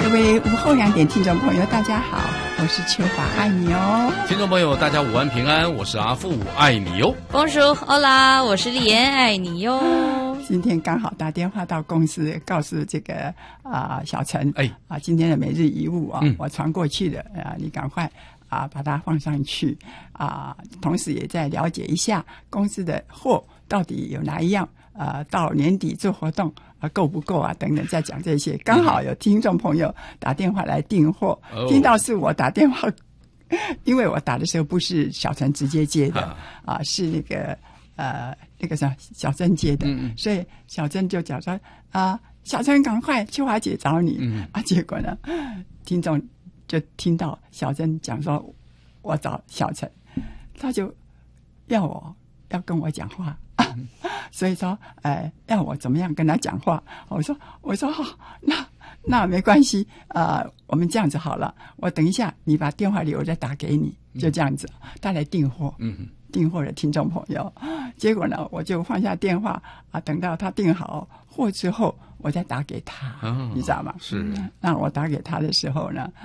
各位午后2点听众朋友大家好，我是秋华，爱你哦。 听众朋友大家午安平安，我是阿富，爱你哟。 Bonjour，Hola， 我是丽妍，爱你哟。 今天刚好打电话到公司，告诉这个小陈，今天的每日一物我传过去了你赶快把它放上去同时也在了解一下公司的货到底有哪一样到年底做活动够不够等等，再讲这些。刚好有听众朋友打电话来订货，听到是我打电话，因为我打的时候不是小陈直接接的是那个什么小珍接的，所以小珍就讲说小陈赶快，秋华姐找你结果呢，听众就听到小珍讲说我找小陈，他就要跟我讲话所以说要我怎么样跟他讲话，我说好，那没关系我们这样子好了，我等一下你把电话留着打给你，就这样子他来订货订货的听众朋友，结果呢我就放下电话等到他订好货之后我再打给他你知道吗？ 是。 那我打给他的时候呢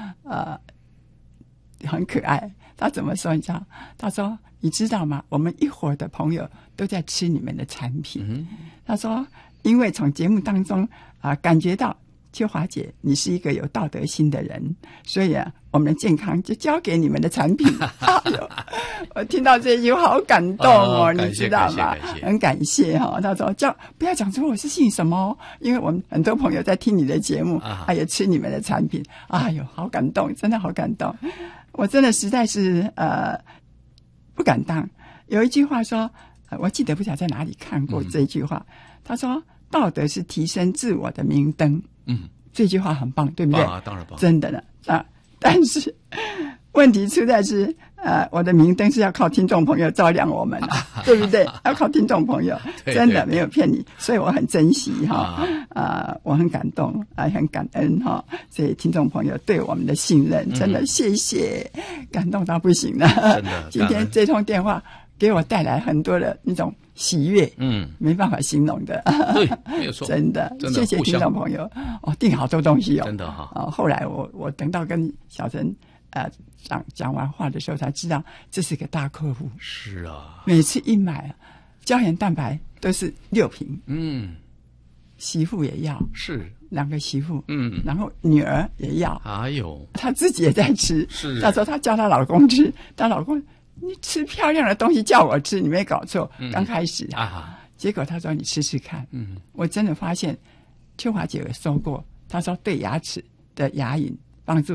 很可爱，他怎么说你知道？他说你知道吗，我们一伙的朋友都在吃你们的产品他说因为从节目当中感觉到秋华姐你是一个有道德心的人，所以我们的健康就交给你们的产品我听到这句话好感动你知道吗？很感谢他说不要讲出我是姓什么因为我们很多朋友在听你的节目也吃你们的产品，哎呦好感动，真的好感动，我真的实在是不敢当。有一句话说我记得不晓得在哪里看过这句话他说道德是提升自我的明灯这句话很棒对不对？ 当然棒，真的呢但是问题出在是我的明灯是要靠听众朋友照亮我们对不对？要靠听众朋友真的没有骗你，所以我很珍惜我很感动很感恩所以听众朋友对我们的信任真的谢谢感动到不行了真的今天这通电话给我带来很多的那种喜悦没办法形容的对没有错真的谢谢听众朋友订好多东西真的后来我等到跟小陈讲完话的时候才知道这是个大客户， 是每次一买胶原蛋白都是6瓶媳妇也要， 是 2个媳妇然后女儿也要，她自己也在吃， 是她说她叫她老公吃，她老公你吃漂亮的东西叫我吃，你没搞错刚开始结果她说你吃吃看我真的发现秋华姐有说过，她说对牙齿的牙龈帮助